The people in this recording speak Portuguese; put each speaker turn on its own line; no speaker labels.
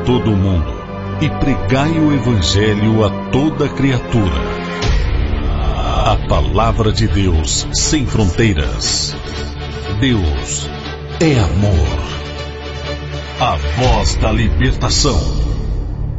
todo o mundo e pregai o Evangelho a toda criatura. A palavra de Deus sem fronteiras. Deus é amor. A voz da libertação.